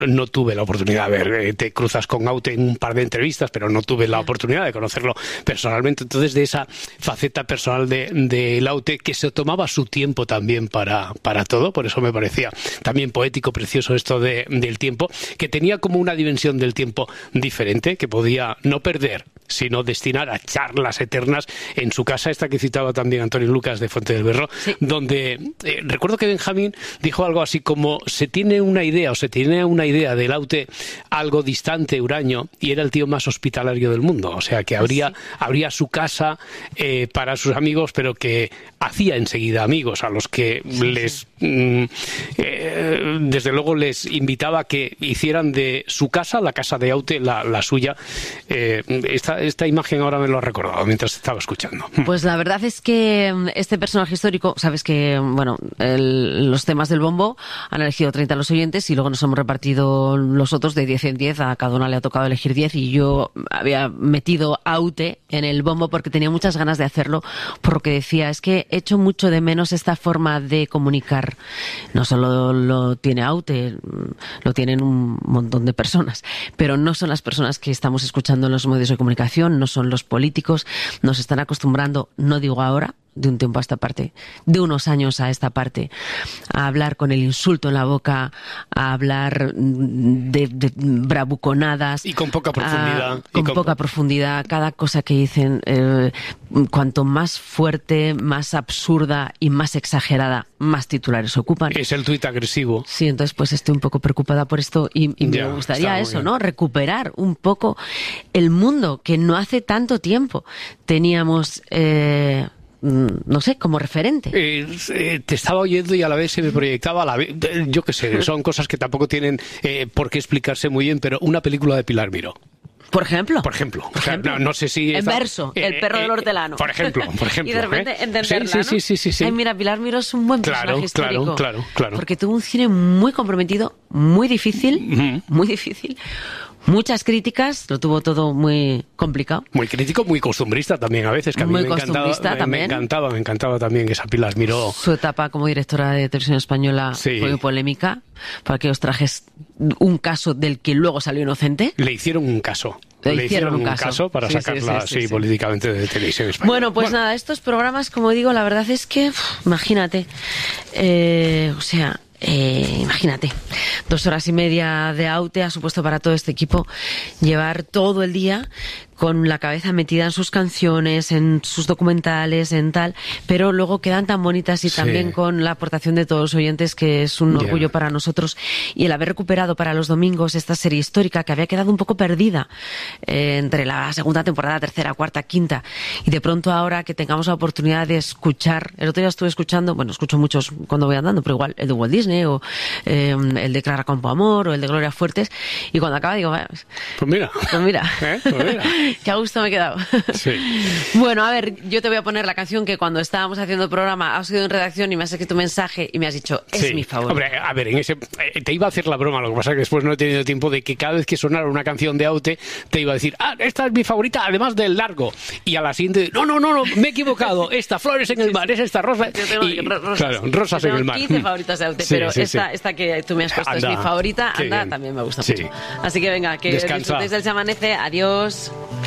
no tuve la oportunidad de ver, te cruzas con Aute en un par de entrevistas, pero no tuve la oportunidad de conocerlo personalmente. Entonces, de esa faceta personal de Aute, que se tomaba su tiempo también para todo, por eso me parecía también poético, precioso esto del tiempo, que tenía como una dimensión del tiempo diferente, que podía no perder, sino destinar a charlas eternas en su casa, esta que citaba también Antonio Lucas de Fuente del Berro, sí, donde recuerdo que Benjamín dijo algo así como se tiene una idea del Aute algo distante, huraño, y era el tío más hospitalario del mundo, o sea que abría su casa para sus amigos, pero que hacía enseguida amigos a los que desde luego les invitaba a que hicieran de su casa, la casa de Aute, la suya. Esta imagen ahora me lo ha recordado mientras estaba escuchando. Pues la verdad es que este personaje histórico, sabes que, bueno, los temas del bombo han elegido 30 los oyentes y luego nos hemos repartido los otros de 10 en 10, a cada una le ha tocado elegir 10 y yo había metido Aute en el bombo porque tenía muchas ganas de hacerlo, por lo que decía, es que echo mucho de menos esta forma de comunicar. No solo lo tiene Aute, lo tienen un montón de personas, pero no son las personas que estamos escuchando en los medios de comunicación, no son los políticos, nos están acostumbrando, no digo ahora, de un tiempo a esta parte, de unos años a esta parte, a hablar con el insulto en la boca, a hablar de bravuconadas. Y con poca profundidad. Con poca profundidad. Cada cosa que dicen, cuanto más fuerte, más absurda y más exagerada, más titulares ocupan. Es el tuit agresivo. Sí, entonces pues estoy un poco preocupada por esto y me gustaría eso, ¿no? Recuperar un poco el mundo que no hace tanto tiempo teníamos... no sé, como referente. Te estaba oyendo y a la vez se me proyectaba, yo qué sé, son cosas que tampoco tienen por qué explicarse muy bien, pero una película de Pilar Miró. Por ejemplo. O sea, no sé si... En verso, el perro del hortelano. Por ejemplo. Y de repente entenderla, sí. Ay, mira, Pilar Miró es un buen personaje histórico. Claro. Porque tuvo un cine muy comprometido, muy difícil, muchas críticas, lo tuvo todo muy complicado. Muy crítico, muy costumbrista también a veces, que a mí me encantaba también esa Pilar Miró. Su etapa como directora de televisión española fue muy polémica, para que os trajes un caso del que luego salió inocente. Le hicieron un caso. Le hicieron un caso para sacarla políticamente de televisión española. Bueno, pues nada, estos programas, como digo, la verdad es que, imagínate, imagínate, 2 horas y media de Aute ha supuesto para todo este equipo llevar todo el día con la cabeza metida en sus canciones, en sus documentales, en tal, pero luego quedan tan bonitas y también con la aportación de todos los oyentes, que es un orgullo para nosotros, y el haber recuperado para los domingos esta serie histórica que había quedado un poco perdida entre la segunda temporada, tercera, cuarta, quinta, y de pronto ahora que tengamos la oportunidad de escuchar, el otro día estuve escuchando, bueno, escucho muchos cuando voy andando, pero igual el de Walt Disney o el de Clara Campoamor o el de Gloria Fuertes, y cuando acaba digo, pues mira. Qué a gusto me he quedado. Sí. Bueno, a ver, yo te voy a poner la canción que cuando estábamos haciendo el programa has ido en redacción y me has escrito un mensaje y me has dicho, es mi favorito. Hombre, a ver, te iba a hacer la broma, lo que pasa es que después no he tenido tiempo de que cada vez que sonara una canción de Aute te iba a decir, esta es mi favorita, además del largo. Y a la siguiente, no, me he equivocado, esta Flores en el mar, es esta Rosa. Rosas en el mar. 15 favoritas de Aute, pero esta que tú me has puesto es mi favorita, también me gusta mucho. Así que venga, que disfrutéis del Se Amanece, adiós.